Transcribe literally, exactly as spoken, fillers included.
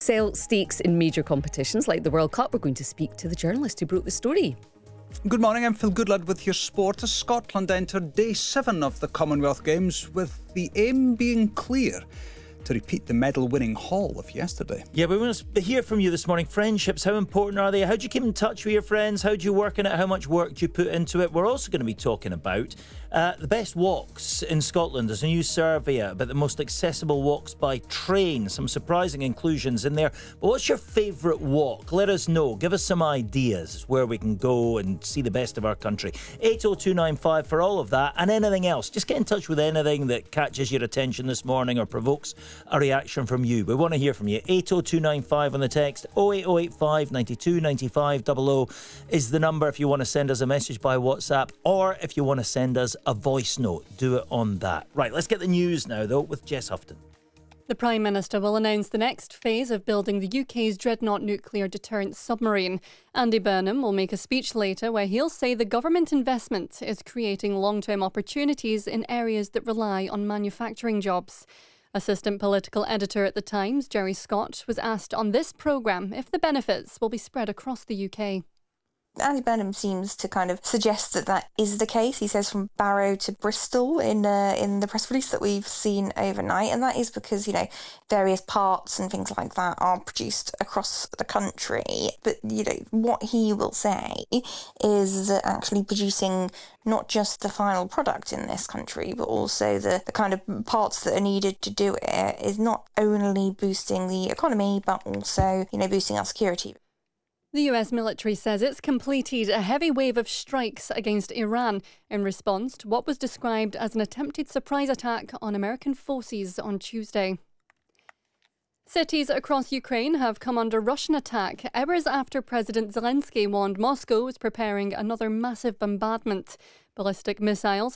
sell stakes in major competitions like the World Cup. We're going to speak to the journalist who broke the story. Good morning, I'm Phil Goodlad with your sport. As Scotland entered day seven of the Commonwealth Games with the aim being clear to repeat the medal-winning haul of yesterday. Yeah, we want to hear from you this morning. Friendships, how important are they? How do you keep in touch with your friends? How do you work in it? How much work do you put into it? We're also going to be talking about uh, the best walks in Scotland. There's a new survey about the most accessible walks by train. Some surprising inclusions in there. But what's your favourite walk? Let us know. Give us some ideas where we can go and see the best of our country. eight oh two nine five for all of that and anything else. Just get in touch with anything that catches your attention this morning or provokes a reaction from you. We want to hear from you. eight oh two nine five on the text. oh eight oh eight five nine two nine five double oh is the number if you want to send us a message by WhatsApp, or if you want to send us a voice note, do it on that. Right, let's get the news now though with Jess Houghton. The Prime Minister will announce the next phase of building the U K's Dreadnought nuclear deterrent submarine. Andy Burnham will make a speech later where he'll say the government investment is creating long-term opportunities in areas that rely on manufacturing jobs. Assistant political editor at The Times, Jerry Scott, was asked on this programme if the benefits will be spread across the U K. Andy Burnham seems to kind of suggest that that is the case. He says from Barrow to Bristol in uh, in the press release that we've seen overnight, and that is because, you know, various parts and things like that are produced across the country. But, you know, what he will say is that actually producing not just the final product in this country, but also the, the kind of parts that are needed to do it is not only boosting the economy, but also, you know, boosting our security. The U S military says it's completed a heavy wave of strikes against Iran in response to what was described as an attempted surprise attack on American forces on Tuesday. Cities across Ukraine have come under Russian attack hours after President Zelensky warned Moscow was preparing another massive bombardment. Ballistic missiles